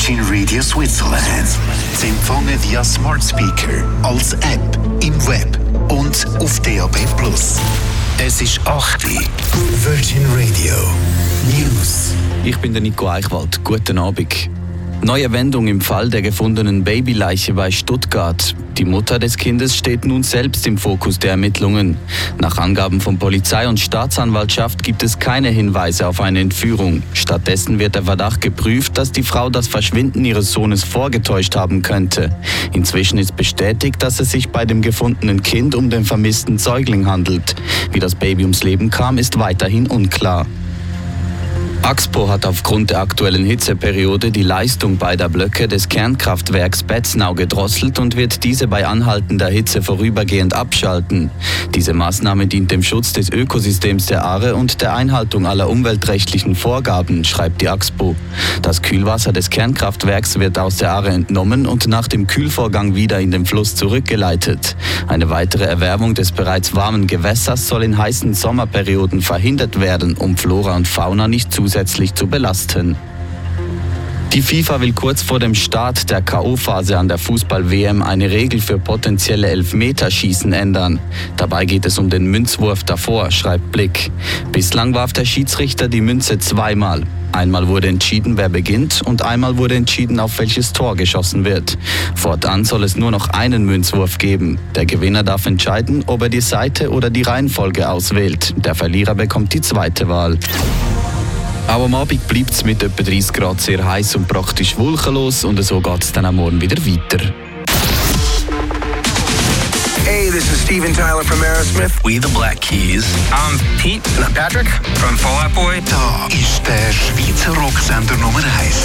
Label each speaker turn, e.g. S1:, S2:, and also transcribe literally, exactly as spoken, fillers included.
S1: Virgin Radio Switzerland. Sie empfangen via Smart Speaker, als App, im Web und auf D A B plus. Es ist acht Uhr. Virgin Radio News.
S2: Ich bin der Nico Eichwald. Guten Abend. Neue Wendung im Fall der gefundenen Babyleiche bei Stuttgart. Die Mutter des Kindes steht nun selbst im Fokus der Ermittlungen. Nach Angaben von Polizei und Staatsanwaltschaft gibt es keine Hinweise auf eine Entführung. Stattdessen wird der Verdacht geprüft, dass die Frau das Verschwinden ihres Sohnes vorgetäuscht haben könnte. Inzwischen ist bestätigt, dass es sich bei dem gefundenen Kind um den vermissten Säugling handelt. Wie das Baby ums Leben kam, ist weiterhin unklar. Axpo hat aufgrund der aktuellen Hitzeperiode die Leistung beider Blöcke des Kernkraftwerks Betznau gedrosselt und wird diese bei anhaltender Hitze vorübergehend abschalten. Diese Maßnahme dient dem Schutz des Ökosystems der Aare und der Einhaltung aller umweltrechtlichen Vorgaben, schreibt die Axpo. Das Kühlwasser des Kernkraftwerks wird aus der Aare entnommen und nach dem Kühlvorgang wieder in den Fluss zurückgeleitet. Eine weitere Erwärmung des bereits warmen Gewässers soll in heißen Sommerperioden verhindert werden, um Flora und Fauna nicht zusätzlich zu belasten. Die FIFA will kurz vor dem Start der K O-Phase an der Fußball-W M eine Regel für potenzielle Elfmeterschießen ändern. Dabei geht es um den Münzwurf davor, schreibt Blick. Bislang warf der Schiedsrichter die Münze zweimal. Einmal wurde entschieden, wer beginnt, und einmal wurde entschieden, auf welches Tor geschossen wird. Fortan soll es nur noch einen Münzwurf geben. Der Gewinner darf entscheiden, ob er die Seite oder die Reihenfolge auswählt. Der Verlierer bekommt die zweite Wahl. Auch am Abend bleibt es mit etwa dreißig Grad sehr heiß und praktisch wolkenlos, und so geht es dann am Morgen wieder weiter.
S3: Hey, this is Steven Tyler from Aerosmith.
S4: We the Black Keys.
S3: I'm Pete. And I'm Patrick from Fall Out Boy.
S1: Da ist der Schweizer Rocksender Nummer eins.